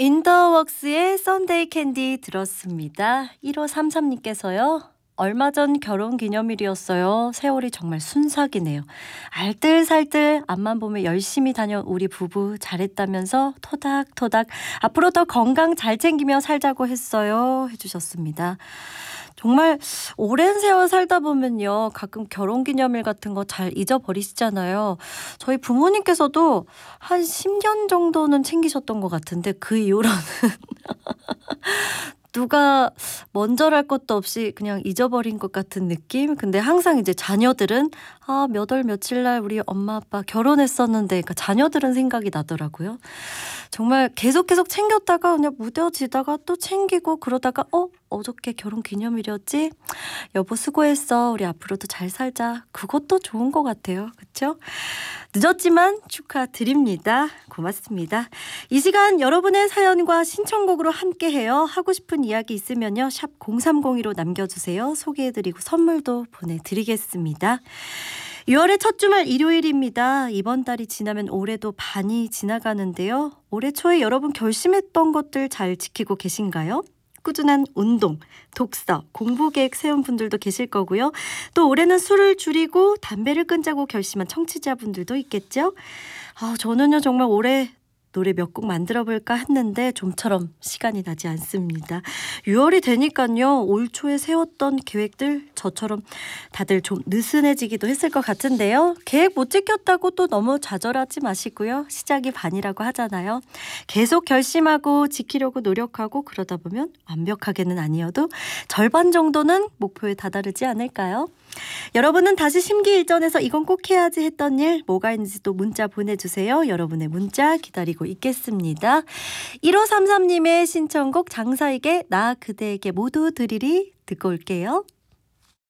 인더웍스의 썬데이 캔디 들었습니다. 1533님께서요. 얼마 전 결혼 기념일이었어요. 세월이 정말 순삭이네요. 알뜰살뜰 앞만 보면 열심히 다녀 우리 부부 잘했다면서 토닥토닥 앞으로 더 건강 잘 챙기며 살자고 했어요. 해주셨습니다. 정말 오랜 세월 살다 보면요. 가끔 결혼기념일 같은 거 잘 잊어버리시잖아요. 저희 부모님께서도 한 10년 정도는 챙기셨던 것 같은데 그 이후로는 누가 먼저랄 것도 없이 그냥 잊어버린 것 같은 느낌? 근데 항상 이제 자녀들은 몇 월 며칠 날 우리 엄마 아빠 결혼했었는데 그러니까 자녀들은 생각이 나더라고요. 정말 계속 챙겼다가 그냥 무뎌지다가 또 챙기고 그러다가 어저께 결혼 기념일이었지? 여보 수고했어. 우리 앞으로도 잘 살자. 그것도 좋은 것 같아요. 그렇죠? 늦었지만 축하드립니다. 고맙습니다. 이 시간 여러분의 사연과 신청곡으로 함께해요. 하고 싶은 이야기 있으면요. 샵 0302로 남겨주세요. 소개해드리고 선물도 보내드리겠습니다. 6월의 첫 주말 일요일입니다. 이번 달이 지나면 올해도 반이 지나가는데요. 올해 초에 여러분 결심했던 것들 잘 지키고 계신가요? 꾸준한 운동, 독서, 공부 계획 세운 분들도 계실 거고요. 또 올해는 술을 줄이고 담배를 끊자고 결심한 청취자분들도 있겠죠. 저는요 정말 올해 노래 몇 곡 만들어 볼까 했는데 좀처럼 시간이 나지 않습니다. 6월이 되니까요. 올 초에 세웠던 계획들 저처럼 다들 좀 느슨해지기도 했을 것 같은데요. 계획 못 지켰다고 또 너무 좌절하지 마시고요. 시작이 반이라고 하잖아요. 계속 결심하고 지키려고 노력하고 그러다 보면 완벽하게는 아니어도 절반 정도는 목표에 다다르지 않을까요? 여러분은 다시 심기일전에서 이건 꼭 해야지 했던 일 뭐가 있는지 또 문자 보내주세요. 여러분의 문자 기다리고 있겠습니다. 1533님의 신청곡 장사에게 나 그대에게 모두 드리리 듣고 올게요.